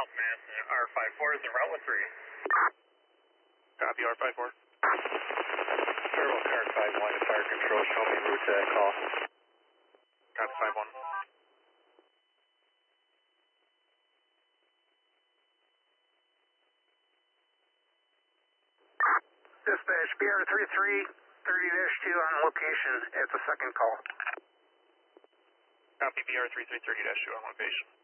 South Mass, R54 is en route with 3. Copy R54. Turbo car 51 to fire control, show me route to that call. Copy 51. Dispatch, BR33, 30-2 on location at the second call. Copy BR3330-2 on location.